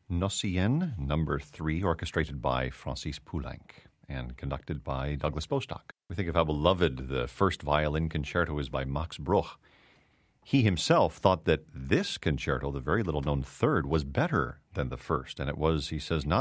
Nocien, number 3, orchestrated by Francis Poulenc and conducted by Douglas Bostock. We think of how beloved the first violin concerto is by Max Bruch. He himself thought that this concerto, the very little-known third, was better than the first, and it was, he says, not